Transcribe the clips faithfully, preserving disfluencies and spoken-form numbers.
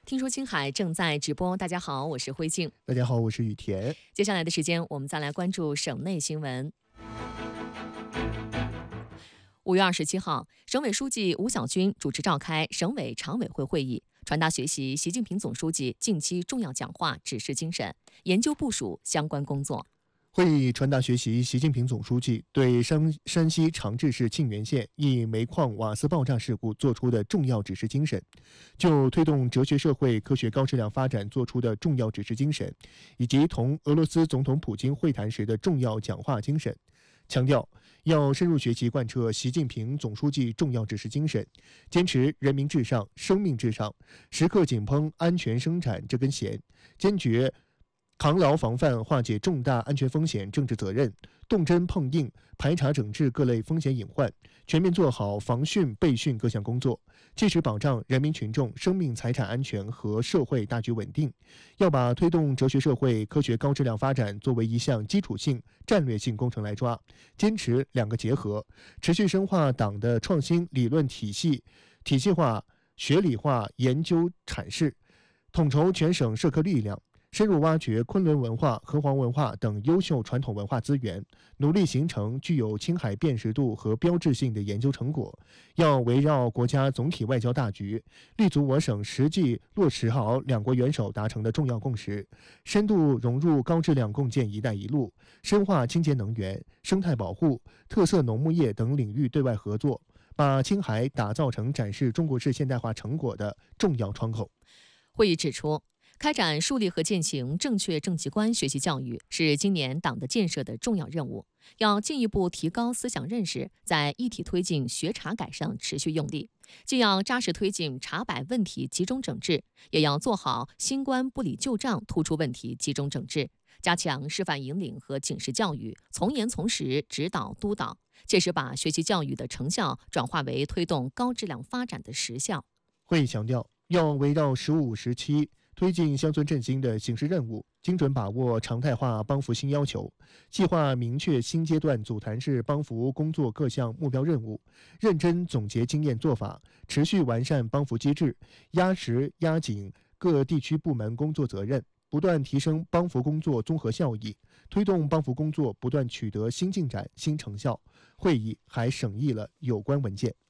听说青海正在直播，大家好，我是辉静。 大家好，我是雨田。 接下来的时间，我们再来关注省内新闻。五月二十七号，省委书记吴晓军主持召开省委常委会会议，传达学习习近平总书记近期重要讲话指示精神，研究部署相关工作。 会议传达学习习近平总书记对山山西长治市沁源县一煤矿瓦斯爆炸事故作出的重要指示精神，就推动哲学社会科学高质量发展作出的重要指示精神，以及同俄罗斯总统普京会谈时的重要讲话精神，强调要深入学习贯彻习近平总书记重要指示精神，坚持人民至上、生命至上，时刻紧绷安全生产这根弦，坚决扛牢防范化解重大安全风险政治责任，动真碰硬排查整治各类风险隐患，全面做好防汛备汛各项工作，切实保障人民群众生命财产安全和社会大局稳定。要把推动哲学社会科学高质量发展作为一项基础性战略性工程来抓，坚持两个结合，持续深化党的创新理论体系体系化学理化研究阐释，统筹全省社科力量，深入挖掘昆仑文化、河湟文化等优秀传统文化资源，努力形成具有青海辨识度和标志性的研究成果。要围绕国家总体外交大局，立足我省实际落实好两国元首达成的重要共识，深度融入高质量共建“一带一路”，深化清洁能源、生态保护、特色农牧业等领域对外合作，把青海打造成展示中国式现代化成果的重要窗口。 会议指出，开展树立和践行正确政绩观学习教育是今年党的建设的重要任务，要进一步提高思想认识，在一体推进学查改上持续用力，既要扎实推进查摆问题集中整治，也要做好新官不理旧账突出问题集中整治，加强示范引领和警示教育，从严从实指导督导，切实把学习教育的成效转化为推动高质量发展的实效。 会议强调，要围绕“十五”时期推进乡村振兴的形势任务，精准把握常态化帮扶新要求，计划明确新阶段组团式帮扶工作各项目标任务，认真总结经验做法，持续完善帮扶机制，压实压紧各地区部门工作责任，不断提升帮扶工作综合效益，推动帮扶工作不断取得新进展、新成效。会议还审议了有关文件。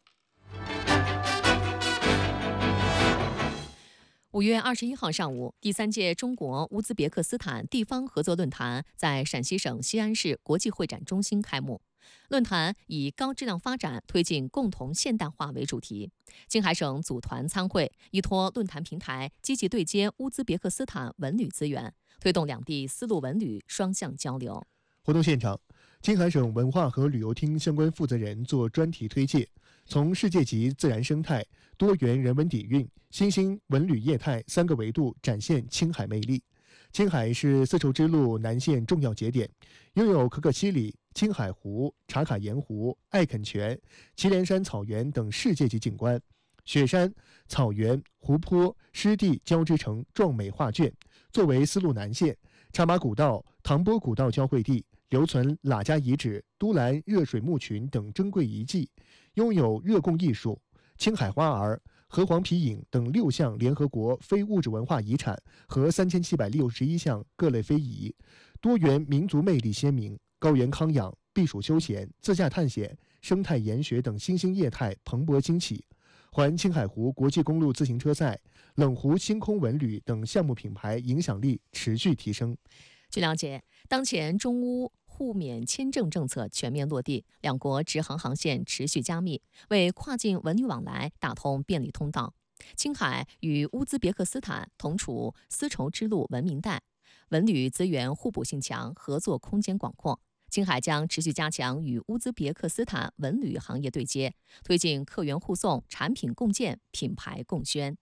五月二十一号上午，第三届中国乌兹别克斯坦地方合作论坛在陕西省西安市国际会展中心开幕。论坛以高质量发展推进共同现代化为主题，青海省组团参会，依托论坛平台，积极对接乌兹别克斯坦文旅资源，推动两地丝路文旅双向交流。 活动现场，青海省文化和旅游厅相关负责人做专题推介，从世界级自然生态、多元人文底蕴、新兴文旅业态三个维度展现青海魅力。青海是丝绸之路南线重要节点，拥有可可西里、青海湖、茶卡盐湖、艾肯泉、祁连山草原等世界级景观，雪山、草原、湖泊、湿地交织成壮美画卷。作为丝路南线，茶马古道、唐波古道交汇地，留存喇家遗址、都兰热水墓群等珍贵遗迹，拥有热贡艺术、青海花儿、河湟皮影等六项联合国非物质文化遗产和三千七百六十一项各类非遗，多元民族魅力鲜明，高原康养、避暑休闲、自驾探险、生态研学等新兴业态蓬勃兴起。环青海湖国际公路自行车赛、冷湖星空文旅等项目品牌影响力持续提升。 据了解，当前中乌互免签证政策全面落地，两国直航航线持续加密，为跨境文旅往来打通便利通道。青海与乌兹别克斯坦同处丝绸之路文明带，文旅资源互补性强，合作空间广阔。青海将持续加强与乌兹别克斯坦文旅行业对接，推进客源互送、产品共建、品牌共宣。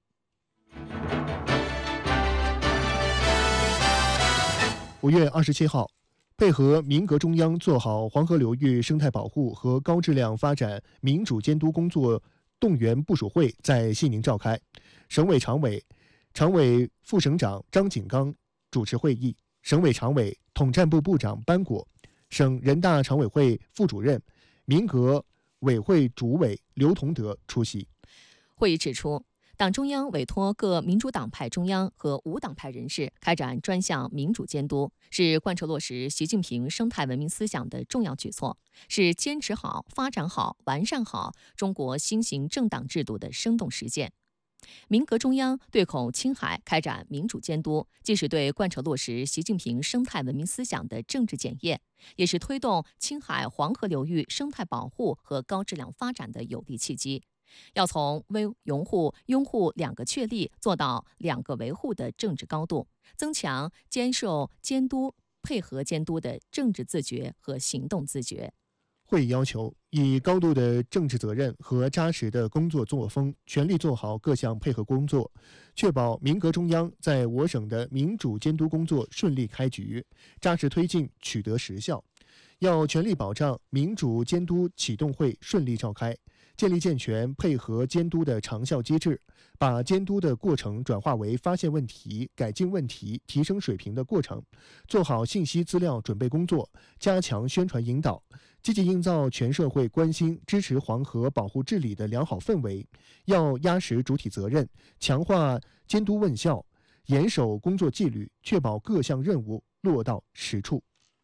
五月二十七号，配合民革中央做好黄河流域生态保护和高质量发展民主监督工作动员部署会在西宁召开，省委常委、常委副省长张景刚主持会议，省委常委、统战部部长班果，省人大常委会副主任、民革委会主委刘同德出席。 会议指出， 党中央委托各民主党派中央和无党派人士开展专项民主监督，是贯彻落实习近平生态文明思想的重要举措，是坚持好、发展好、完善好中国新型政党制度的生动实践。民革中央对口青海开展民主监督，既是对贯彻落实习近平生态文明思想的政治检验，也是推动青海黄河流域生态保护和高质量发展的有力契机。要从维拥护、拥护两个确立做到两个维护的政治高度，增强接受监督、配合监督的政治自觉和行动自觉。 会议要求，以高度的政治责任和扎实的工作作风，全力做好各项配合工作，确保民革中央在我省的民主监督工作顺利开局，扎实推进取得实效。要全力保障民主监督启动会顺利召开，建立健全配合监督的长效机制，把监督的过程转化为发现问题、改进问题、提升水平的过程，做好信息资料准备工作，加强宣传引导，积极营造全社会关心、支持黄河保护治理的良好氛围。要压实主体责任，强化监督问效，严守工作纪律，确保各项任务落到实处。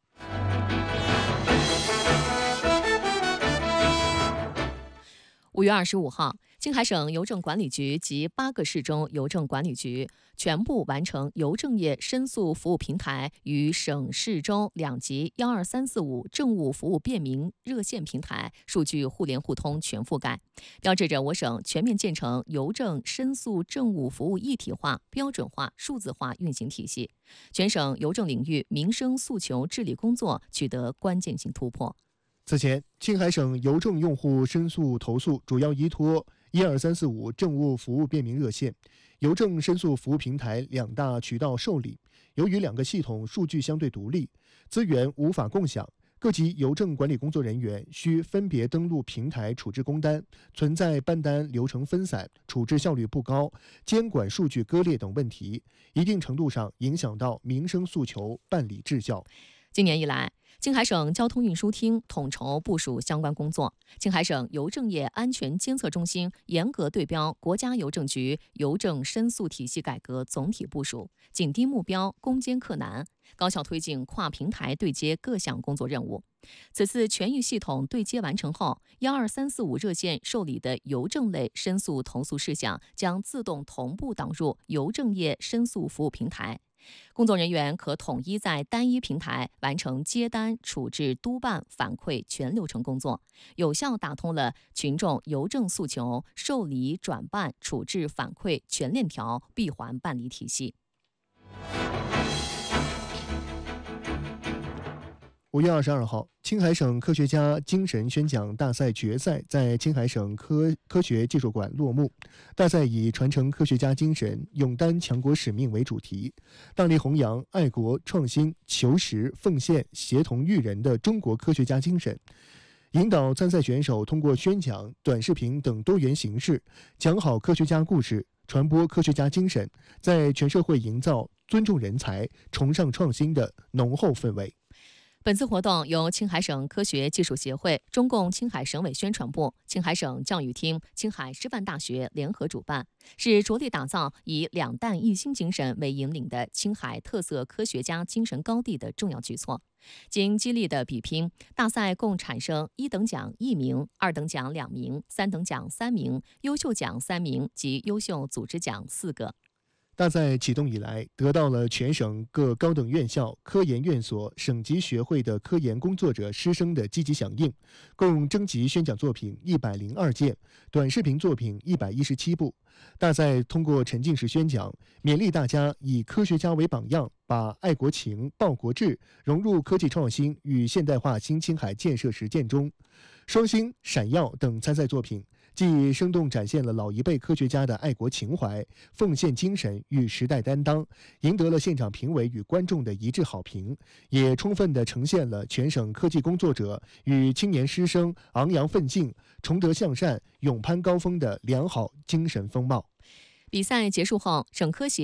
五月二十五号，青海省邮政管理局及八个市中邮政管理局全部完成邮政业申诉服务平台与省市州两级幺二三四五政务服务便民热线平台数据互联互通全覆盖，标志着我省全面建成邮政申诉政务服务一体化、标准化、数字化运行体系，全省邮政领域民生诉求治理工作取得关键性突破。 此前，青海省邮政用户申诉投诉主要依托一二三四五政务服务便民热线、邮政申诉服务平台两大渠道受理。由于两个系统数据相对独立，资源无法共享，各级邮政管理工作人员需分别登录平台处置工单，存在办单流程分散、处置效率不高、监管数据割裂等问题，一定程度上影响到民生诉求办理质效。 今年以来，青海省交通运输厅统筹部署相关工作，青海省邮政业安全监测中心严格对标国家邮政局邮政申诉体系改革总体部署，紧盯目标，攻坚克难，高效推进跨平台对接各项工作任务。此次全域系统对接完成后，幺二三四五热线受理的邮政类申诉投诉事项将自动同步导入邮政业申诉服务平台。工作人员可统一在单一平台完成接单、处置、督办、反馈全流程工作，有效打通了群众邮政诉求受理、转办、处置、反馈全链条闭环办理体系。 五月二十二号，青海省科学家精神宣讲大赛决赛在青海省科科学技术馆落幕。大赛以传承科学家精神、勇担强国使命为主题，大力弘扬爱国、创新、求实、奉献、协同育人的中国科学家精神，引导参赛选手通过宣讲、短视频等多元形式，讲好科学家故事，传播科学家精神，在全社会营造尊重人才、崇尚创新的浓厚氛围。 本次活动由青海省科学技术协会、中共青海省委宣传部、青海省教育厅、青海师范大学联合主办，是着力打造以两弹一星精神为引领的青海特色科学家精神高地的重要举措。经激烈的比拼，大赛共产生一等奖一名、二等奖两名、三等奖三名、优秀奖三名及优秀组织奖四个。 大赛启动以来，得到了全省各高等院校、科研院所、省级学会的科研工作者师生的积极响应，共征集宣讲作品一百零二件，短视频作品一百一十七部。大赛通过沉浸式宣讲，勉励大家以科学家为榜样，把爱国情、报国志融入科技创新与现代化新青海建设实践中。双星、闪耀等参赛作品既生动展现了老一辈科学家的爱国情怀、奉献精神与时代担当，赢得了现场评委与观众的一致好评，也充分地呈现了全省科技工作者与青年师生昂扬奋进、崇德向善、勇攀高峰的良好精神风貌。 比赛结束后，省科协